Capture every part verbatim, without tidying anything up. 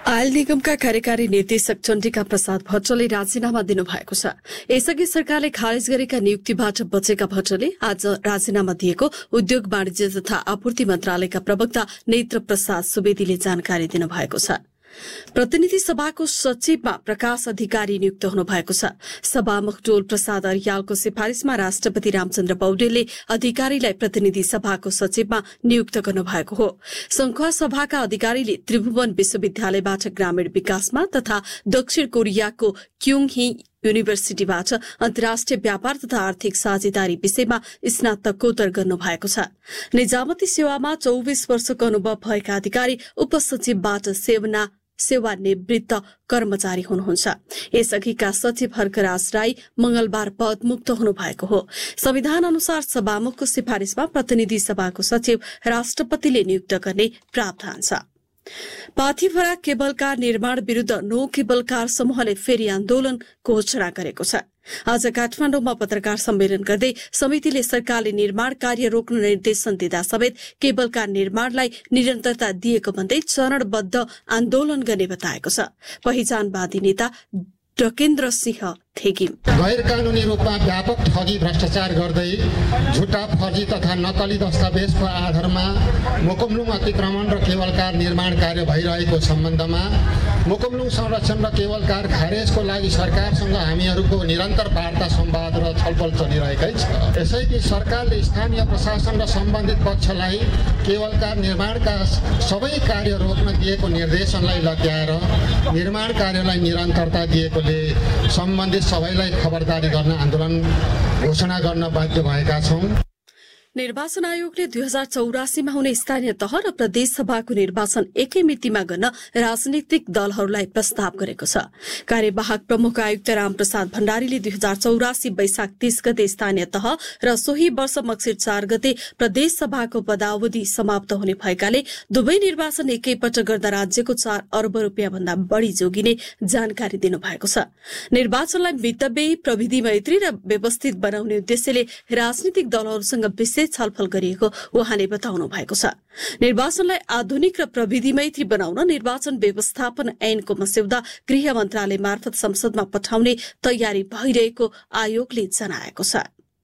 Oil निगमका कार्यकारी निर्देशक चण्डिका प्रसाद भट्टले राजीनामा दिनुभएको छ। यसअघि सरकारले खारेज गरेका नियुक्तिबाट बचेका भट्टले आज राजीनामा दिएको उद्योग वाणिज्य तथा आपूर्ति मन्त्रालयका प्रवक्ता नेत्र प्रसाद सुवेदीले जानकारी दिनुभएको छ। प्रतिनिधि सभाको सचिवमा प्रकाश अधिकारी नियुक्त हुनुभएको छ। सभामुख डोल प्रसाद अर्यालको सिफारिशमा राष्ट्रपति रामचन्द्र पौडेलले अधिकारीलाई प्रतिनिधि सभाको सचिवमा नियुक्त गर्नुभएको हो। संखुवा सभाका अधिकारीले त्रिभुवन विश्वविद्यालयबाट ग्रामीण विकासमा तथा दक्षिण कोरियाको क्युङही युनिभर्सिटीबाट अन्तर्राष्ट्रिय व्यापार तथा आर्थिक साझेदारी विषयमा स्नातकोत्तर गर्नुभएको छ। निजामती सेवामा चौबिस वर्षको अनुभव भएका अधिकारी उपसचिवबाट सेवना सेवानिवृत्त कर्मचारी हुनुहुन्छ। यसअघिका सचिव हर्कराज राई मंगलबार पदमुक्त हुनुभएको हो। संविधान अनुसार सभामुखको सिफारिशमा प्रतिनिधि सभाको सचिव राष्ट्रपतिले नियुक्त गर्ने प्रावधान छ। पाथिभरा केबल कार निर्माण विरूद्ध नो केबल कार समूहले फेरि आन्दोलन घोषणा गरेको छ। आज काठमाडौँमा पत्रकार सम्मेलन गर्दै समितिले सरकारले निर्माण कार्य रोक्न निर्देशन दिँदा समेत केबल कार निर्माणलाई निरन्तरता दिएको भन्दै चरणबद्ध आन्दोलन गर्ने बताएको छ। पहिचानवादी नेता डकेन्द्र सिंह थेगिम गैर कानूनी रूपमा व्यापक ठगी भ्रष्टाचार गर्दै झुटा फर्जी तथा नक्कली दस्तावेजको आधारमा मोकमलुङ अतिक्रमण र केबल कार निर्माण कार्य भइरहेको सम्बन्धमा मोकमलुङ संरक्षण र केबल कार खारेजको लागि सरकारसँग हामीहरूको निरन्तर वार्ता संवाद र छलफल चलिरहेकै छ। यसैबीच सरकारले स्थानीय प्रशासन र सम्बन्धित पक्षलाई केबल कार निर्माणका सबै कार्य रोक्न दिएको निर्देशनलाई लत्याएर निर्माण कार्यलाई निरन्तरता दिएकोले सम्बन्धित सबैलाई खबरदारी गर्न आन्दोलन घोषणा गर्न बाध्य भएका छौं। निर्वाचन आयोगले दुई हजार चौरासीमा हुने स्थानीय तह र प्रदेश सभाको निर्वाचन एकै मितिमा गर्न राजनीतिक दलहरूलाई प्रस्ताव गरेको छ। कार्यवाहक प्रमुख आयुक्त रामप्रसाद भण्डारीले दुई हजार चौरासी वैशाख तीस गते स्थानीय तह र सोही वर्ष मक्सिर चार गते प्रदेश सभाको पदावधि समाप्त हुने भएकाले दुवै निर्वाचन एकैपटक गर्दा राज्यको चार अर्ब रूपियाँ भन्दा बढ़ी जोगिने जानकारी दिनुभएको छ। निर्वाचनलाई मितव्ययी, प्रविधि मैत्री र व्यवस्थित बनाउने उद्देश्यले राजनीतिक दलहरूसँग विशेष छलफल गरिएको उहाँले बताउनु भएको छ। निर्वाचनलाई आधुनिक र प्रविधि मैत्री बनाउन निर्वाचन व्यवस्थापन ऐनको मस्यौदा गृह मन्त्रालय मार्फत संसदमा पठाउने तयारी भइरहेको आयोगले जनाएको छ।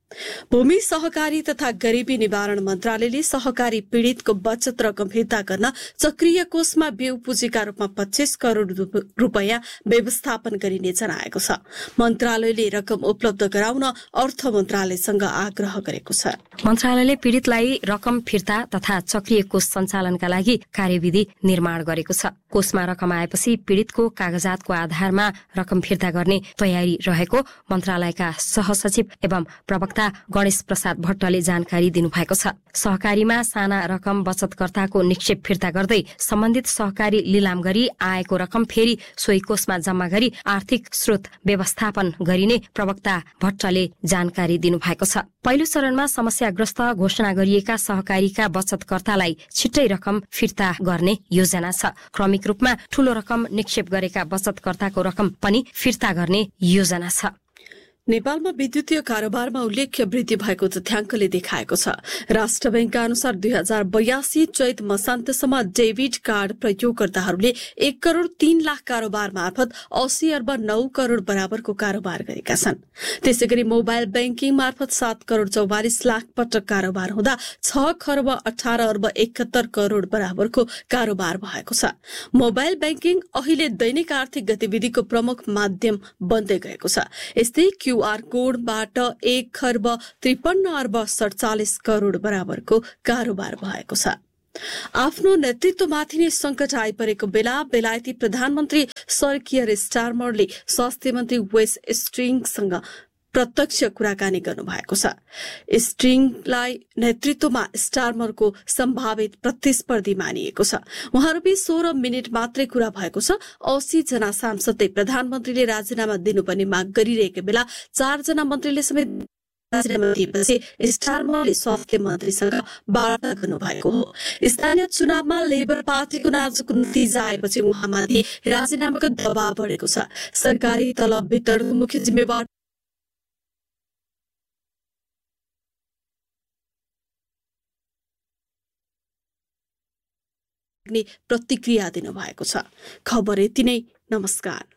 भूमि सहकारी तथा गरीबी निवारण मन्त्रालयले सहकारी पीड़ितको बचत रकम फिर्ता गर्न चक्रीय कोषमा बेउ पुँजीका रूपमा पच्चीस करोड़ रूपियाँ व्यवस्थापन गरिने जनाएको छ। मन्त्रालयले रकम उपलब्ध गराउन अर्थ मन्त्रालयसँग आग्रह गरेको छ। मन्त्रालयले पीड़ितलाई रकम फिर्ता तथा चक्रीय कोष सञ्चालनका लागि कार्यविधि निर्माण गरेको छ। कोषमा रकम आएपछि पीड़ितको कागजातको आधारमा रकम फिर्ता गर्ने तयारी रहेको मन्त्रालयका सहसचिव एवं प्रवक्ता गणेश प्रसाद भट्टले जानकारी दिनुभएको छ। सहकारीमा साना रकम बचतकर्ताको निक्षेप फिर्ता गर्दै सम्बन्धित सहकारी लिलाम गरी आएको रकम फेरि सोही कोषमा जम्मा गरी आर्थिक स्रोत व्यवस्थापन गरिने प्रवक्ता भट्टले जानकारी दिनुभएको छ। पहिलो चरणमा समस्याग्रस्त घोषणा गरिएका सहकारीका बचतकर्तालाई छिट्टै रकम फिर्ता गर्ने योजना छ। क्रमिक रूपमा ठूलो रकम निक्षेप गरेका बचतकर्ताको रकम पनि फिर्ता गर्ने योजना छ। नेपालमा विद्युतीय कारोबारमा उल्लेख्य वृद्धि भएको तथ्याङ्कले देखाएको छ। राष्ट्र बैंकका अनुसार दुई हजार बयासी चैत मसान्तसम्म डेबिट कार्ड प्रयोगकर्ताहरूले एक करोड़ तीन लाख कारोबार मार्फत अस्सी अर्ब नौ करोड़ बराबरको कारोबार गरेका छन्। त्यसै गरी मोबाइल ब्याङ्किङ मार्फत सात करोड़ चौवालिस लाख पटक कारोबार हुँदा छ खर्ब अठार अर्ब एकहत्तर करोड़ बराबरको कारोबार भएको छ। मोबाइल ब्याङ्किङ अहिले दैनिक आर्थिक गतिविधिको प्रमुख माध्यम बन्दै गएको छ। यस्तै क्यूआर कोडबाट एक खर्ब त्रिपन्न अर्ब सडचालिस करोड़ बराबरको कारोबार भएको छ। आफ्नो नेतृत्वमाथि नै संकट आइपरेको बेला बेलायती प्रधानमन्त्री सर कियर स्टारमरले स्वास्थ्य मन्त्री वेस स्ट्रिङसँग प्रत्यक्ष कुराकानी गर्नुभएको छ। स्ट्रिङलाई नेतृत्वमा स्टारमरको सम्भावित प्रतिस्पर्धी मानिएको छ। उहाँहरूबीच सोह्र मिनट मात्रै कुरा भएको छ। अस्सी जना सांसदले प्रधानमन्त्रीले राजीनामा दिनुपर्ने माग गरिरहेको बेला चारजना मन्त्रीले समेत राजीनामा दिएपछि स्टारमरले स्वास्थ्य मन्त्रीसँग वार्ता गर्नुभएको हो। स्थानीय चुनावमा लेबर पार्टीको नाजुक नतिजा आएपछि उहाँमाथि राजीनामाको दबाव बढेको छ। सरकारी तलब वितरणको मुख्य जिम्मेवार प्रतिक्रिया दिनुभएको छ। खबर यति नै। नमस्कार।